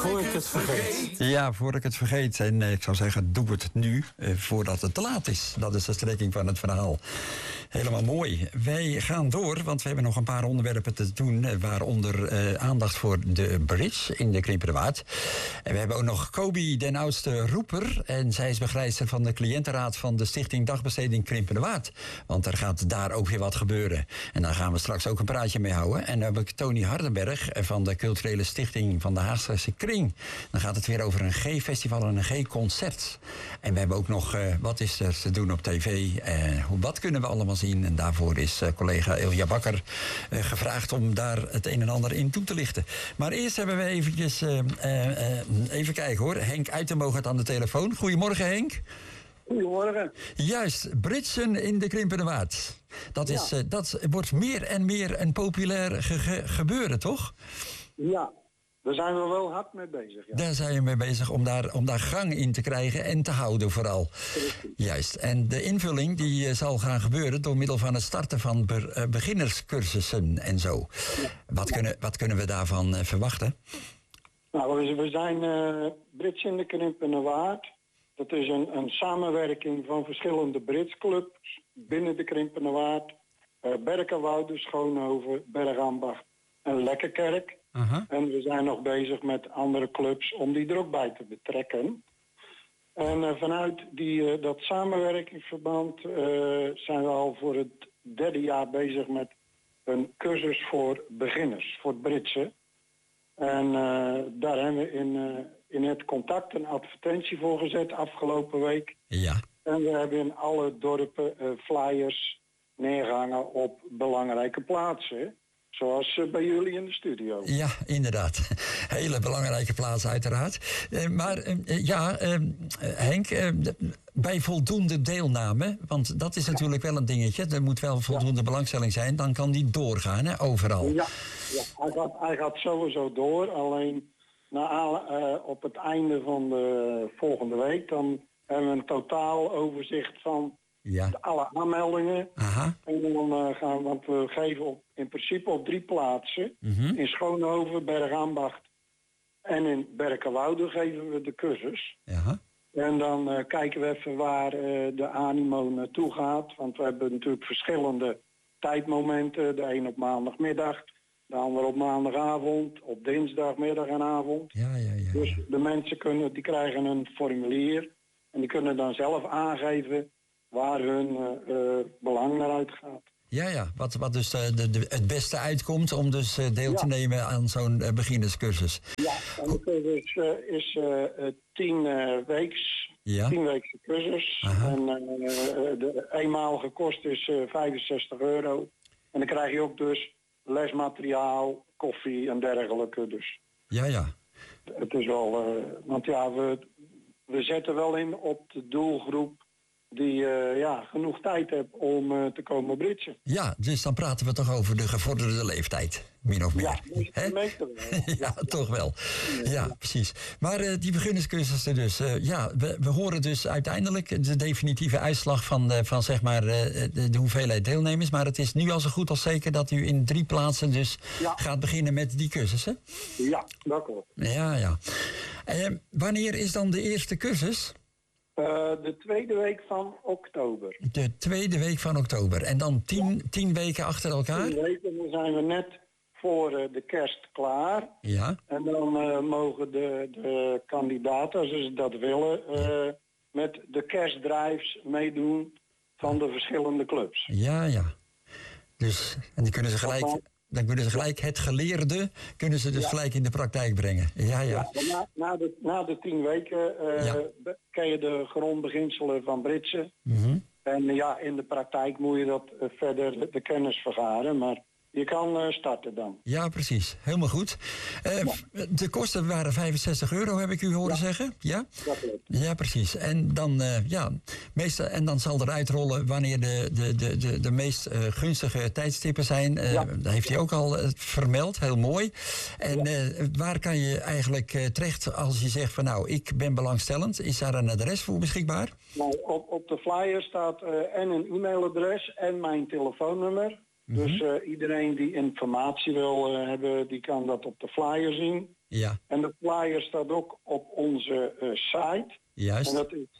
Voor ik het vergeet. Ja, voor ik het vergeet. En ik zou zeggen, doe het nu, voordat het te laat is. Dat is de strekking van het verhaal. Helemaal mooi. Wij gaan door, want we hebben nog een paar onderwerpen te doen. Waaronder aandacht voor de bridge in de Krimpenerwaard. En we hebben ook nog Kobi, den oudste roeper. En zij is begeleidster van de cliëntenraad van de Stichting Dagbesteding Krimpenerwaard. Want er gaat daar ook weer wat gebeuren. En daar gaan we straks ook een praatje mee houden. En dan heb ik Tony Hardenberg van de culturele stichting van de Haagse Kring. Dan gaat het weer over een G-festival en een G-concert. En we hebben ook nog wat is er te doen op tv. Wat kunnen we allemaal zien. En daarvoor is collega Ilja Bakker gevraagd om daar het een en ander in toe te lichten. Maar eerst hebben we eventjes, even kijken hoor. Henk Uitenboog aan de telefoon. Goedemorgen Henk. Goedemorgen. Juist, Britsen in de Krimpenerwaard. Dat wordt meer en meer een populair gebeuren, toch? Ja, daar zijn we wel hard mee bezig. Ja. Daar zijn we mee bezig om daar gang in te krijgen en te houden vooral. Juist, en de invulling die zal gaan gebeuren door middel van het starten van beginnerscursussen en zo. Ja. Wat kunnen we daarvan verwachten? Nou, we zijn Britsen in de Krimpenerwaard. Dat is een samenwerking van verschillende Britsclubs binnen de Krimpenerwaard. Berkenwoude, Schoonhoven, Bergambacht en Lekkerkerk. En we zijn nog bezig met andere clubs om die er ook bij te betrekken. En vanuit dat samenwerkingsverband zijn we al voor het 3e jaar bezig met een cursus voor beginners, voor het Britsen. En daar hebben we in het contact een advertentie voor gezet afgelopen week. Ja. En we hebben in alle dorpen flyers neergehangen op belangrijke plaatsen. Zoals bij jullie in de studio. Ja, inderdaad. Hele belangrijke plaats uiteraard. Henk, bij voldoende deelname, want dat is natuurlijk wel een dingetje. Er moet wel voldoende belangstelling zijn, dan kan die doorgaan, hè, overal. Ja. Hij gaat sowieso door. Alleen op het einde van de volgende week, dan hebben we een totaal overzicht van alle aanmeldingen. Aha. En dan want we geven in principe op 3 plaatsen. In Schoonhoven, Bergambacht en in Berkenwoude geven we de cursus. Ja. En dan kijken we even waar de animo naartoe gaat. Want we hebben natuurlijk verschillende tijdmomenten. De een op maandagmiddag, de ander op maandagavond, op dinsdagmiddag en avond. Ja. Dus de mensen die krijgen een formulier. En die kunnen dan zelf aangeven waar hun belang naar uitgaat. Ja, wat dus het beste uitkomt om dus deel te nemen aan zo'n beginnerscursus. Ja, en de cursus is 10 weekse cursus. Aha. En de eenmalige kost is €65. En dan krijg je ook dus lesmateriaal, koffie en dergelijke. Dus. Ja. Het is wel, want we zetten wel in op de doelgroep die genoeg tijd heeft om te komen britsen. Ja, dus dan praten we toch over de gevorderde leeftijd, min of meer. Ja, meestal wel. Ja, toch wel. Ja, precies. Maar die beginnerscursussen dus, we horen dus uiteindelijk de definitieve uitslag van zeg maar de hoeveelheid deelnemers. Maar het is nu al zo goed als zeker dat u in 3 plaatsen dus gaat beginnen met die cursussen? Ja, dat klopt. Ja. Wanneer is dan de eerste cursus? De 2e week van oktober. De 2e week van oktober. En dan 10 weken achter elkaar? 10 weken, dan zijn we net voor de kerst klaar. Ja. En dan mogen de kandidaten, als ze dat willen, met de kerstdrives meedoen van de verschillende clubs. Ja. Dus, en die kunnen ze gelijk... Dan kunnen ze gelijk het geleerde gelijk in de praktijk brengen. Ja. Na de 10 weken ken je de grondbeginselen van Britsen. En in de praktijk moet je dat verder de kennis vergaren. Maar je kan starten dan. Ja, precies. Helemaal goed. De kosten waren €65, heb ik u horen zeggen. Ja? Dat klopt. Ja, precies. En dan, en dan zal eruit rollen wanneer de meest gunstige tijdstippen zijn. Dat heeft hij ook al vermeld. Heel mooi. En waar kan je eigenlijk terecht als je zegt van ik ben belangstellend? Is daar een adres voor beschikbaar? Nou, op de flyer staat en een e-mailadres en mijn telefoonnummer. Dus iedereen die informatie wil hebben, die kan dat op de flyer zien. Ja. En de flyer staat ook op onze site. Juist. En dat is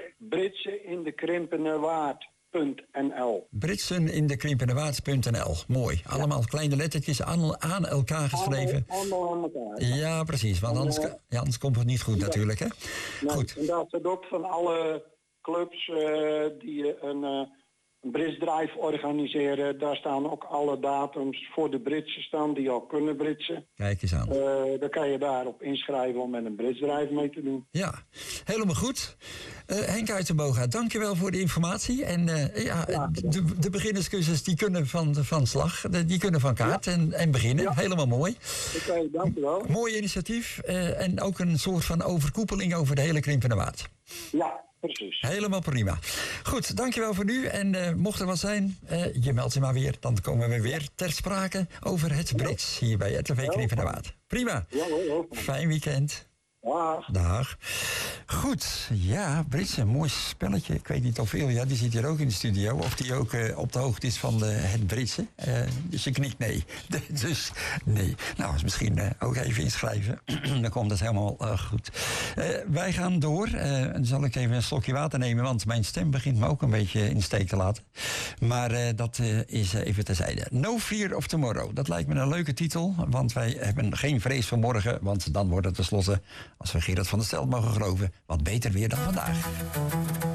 britseindekrimpenerwaard.nl. Britsenindekrimpenerwaard.nl. Mooi. Allemaal kleine lettertjes aan elkaar geschreven. Allemaal aan elkaar. Ja, precies. Want anders komt het niet goed natuurlijk. Hè? Nee, Goed. en daar staat ook van alle clubs die een Britsdrive organiseren. Daar staan ook alle datums voor de Britsen staan die al kunnen Britsen. Kijk eens aan. Dan kan je daarop inschrijven om met een Britsdrive mee te doen. Ja, helemaal goed. Henk Uitenboga, dankjewel voor de informatie. En de beginnerscursus die kunnen van slag. Die kunnen van kaart en beginnen. Ja. Helemaal mooi. Oké, dankjewel. Mooi initiatief. En ook een soort van overkoepeling over de hele Krimpenerwaard. Ja. Precies. Helemaal prima. Goed, dankjewel voor nu. En mocht er wat zijn, je meldt je maar weer. Dan komen we weer ter sprake over het Brits hier bij RTV Krimpenerwaard. Prima. Fijn weekend. Dag. Goed, ja, Brits, een mooi spelletje. Ik weet niet of Ilja, die zit hier ook in de studio, of die ook op de hoogte is van het Britse. Dus je knikt nee. Dus nee. Nou, is misschien ook even inschrijven. Dan komt het helemaal goed. Wij gaan door. Dan zal ik even een slokje water nemen, want mijn stem begint me ook een beetje in de steek te laten. Maar dat is even terzijde. No Fear of Tomorrow. Dat lijkt me een leuke titel, want wij hebben geen vrees voor morgen, want dan wordt het tenslotte, als we Gerard van der Stel mogen geloven, wat beter weer dan vandaag.